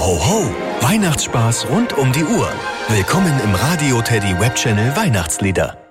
Ho, ho! Weihnachtsspaß rund um die Uhr. Willkommen im Radio Teddy Webchannel Weihnachtslieder.